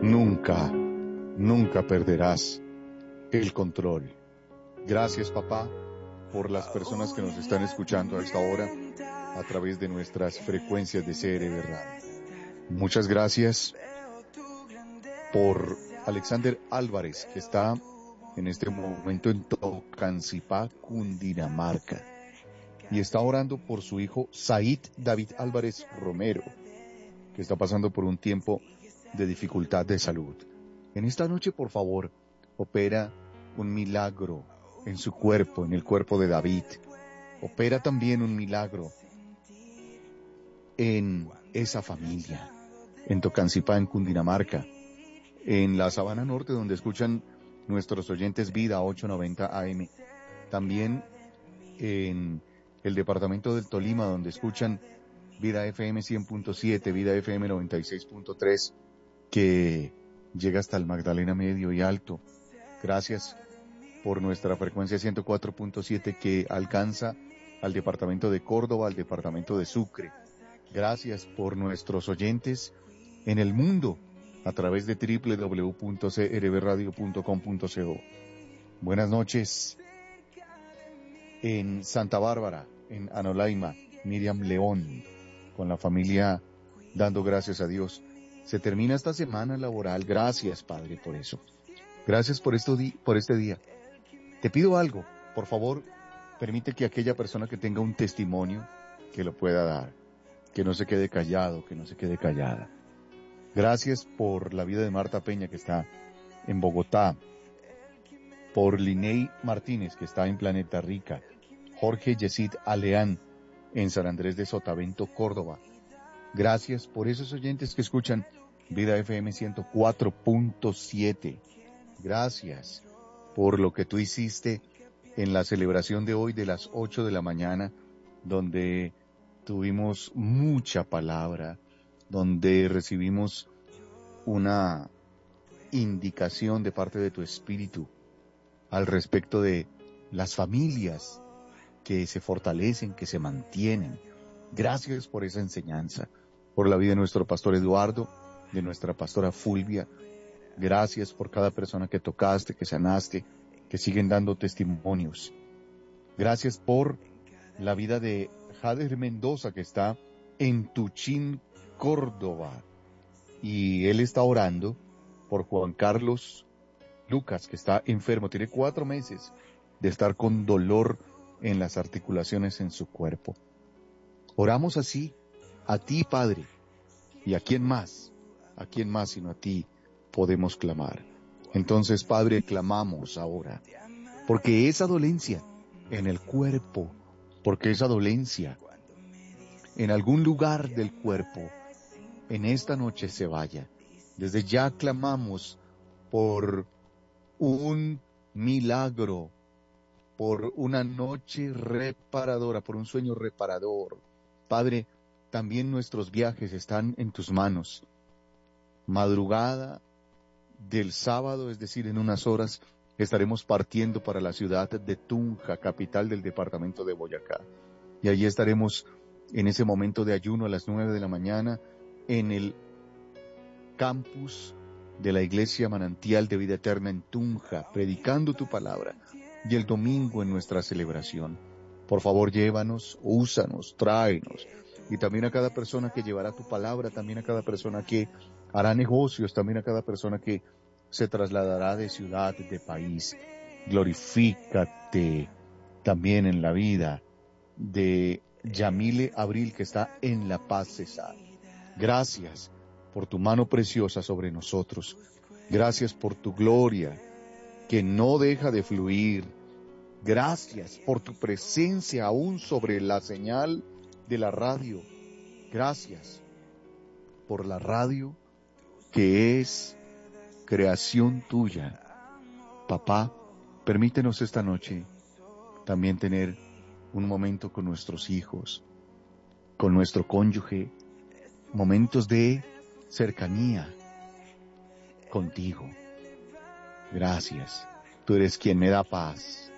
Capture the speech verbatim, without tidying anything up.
nunca, nunca perderás el control. Gracias, papá, por las personas que nos están escuchando a esta hora a través de nuestras frecuencias de C R V Radio. Muchas gracias por Alexander Álvarez, que está en este momento en Tocancipá, Cundinamarca, y está orando por su hijo Said David Álvarez Romero, que está pasando por un tiempo de dificultad de salud. En esta noche, por favor, opera un milagro en su cuerpo, en el cuerpo de David. Opera también un milagro en esa familia, en Tocancipá, en Cundinamarca, en la Sabana Norte, donde escuchan nuestros oyentes Vida ochocientos noventa A M, también en el departamento del Tolima, donde escuchan Vida F M cien punto siete, Vida F M noventa y seis punto tres, que llega hasta el Magdalena Medio y Alto. Gracias por nuestra frecuencia ciento cuatro punto siete, que alcanza al departamento de Córdoba, al departamento de Sucre. Gracias por nuestros oyentes en el mundo a través de doble u doble u doble u punto c r v radio punto com punto co. Buenas noches en Santa Bárbara, en Anolaima, Miriam León, con la familia dando gracias a Dios. Se termina esta semana laboral. Gracias, Padre, por eso. Gracias por, esto di- por este día. Te pido algo, por favor, permite que aquella persona que tenga un testimonio, que lo pueda dar, que no se quede callado, que no se quede callada. Gracias por la vida de Marta Peña, que está en Bogotá, por Linei Martínez, que está en Planeta Rica, Jorge Yesid Aleán, en San Andrés de Sotavento, Córdoba. Gracias por esos oyentes que escuchan Vida F M ciento cuatro punto siete. Gracias por lo que tú hiciste en la celebración de hoy de las ocho de la mañana, donde tuvimos mucha palabra, donde recibimos una indicación de parte de tu espíritu al respecto de las familias que se fortalecen, que se mantienen. Gracias por esa enseñanza, por la vida de nuestro pastor Eduardo, de nuestra pastora Fulvia. Gracias por cada persona que tocaste, que sanaste, que siguen dando testimonios. Gracias por la vida de Jader Mendoza, que está en Tuchín, Córdoba, y él está orando por Juan Carlos Lucas, que está enfermo, tiene cuatro meses de estar con dolor en las articulaciones en su cuerpo. Oramos así, a ti, Padre, y a quién más, a quién más sino a ti podemos clamar. Entonces, Padre, clamamos ahora, porque esa dolencia en el cuerpo, porque esa dolencia en algún lugar del cuerpo, en esta noche se vaya. Desde ya clamamos por un milagro, por una noche reparadora, por un sueño reparador. Padre, también nuestros viajes están en tus manos. Madrugada del sábado, es decir, en unas horas, estaremos partiendo para la ciudad de Tunja, capital del departamento de Boyacá. Y allí estaremos en ese momento de ayuno a las nueve de la mañana en el campus de la Iglesia Manantial de Vida Eterna en Tunja, predicando tu palabra, y el domingo en nuestra celebración. Por favor, llévanos, úsanos, tráenos, y también a cada persona que llevará tu palabra, también a cada persona que hará negocios, también a cada persona que se trasladará de ciudad, de país. Glorifícate también en la vida de Yamile Abril, que está en La Paz, Cesar. Gracias por tu mano preciosa sobre nosotros. Gracias por tu gloria, que no deja de fluir. Gracias por tu presencia aún sobre la señal de la radio. Gracias por la radio que es creación tuya. Papá, permítenos esta noche también tener un momento con nuestros hijos, con nuestro cónyuge, momentos de cercanía contigo. Gracias. Tú eres quien me da paz.